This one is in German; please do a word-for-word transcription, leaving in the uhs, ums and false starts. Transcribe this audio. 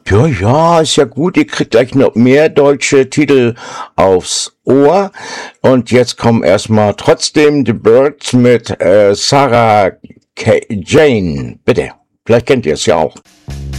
Ja, ja, ist ja gut. Ihr kriegt gleich noch mehr deutsche Titel aufs Ohr. Und jetzt kommen erstmal trotzdem The Byrds mit äh, Sarah K- Jane. Bitte. Vielleicht kennt ihr es ja auch.